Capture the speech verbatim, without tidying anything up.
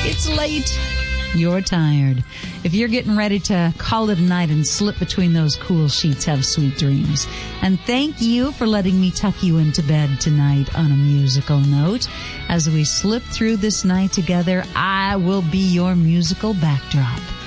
It's late. You're tired. If you're getting ready to call it a night and slip between those cool sheets, have sweet dreams. And thank you for letting me tuck you into bed tonight on a musical note. As we slip through this night together, I will be your musical backdrop.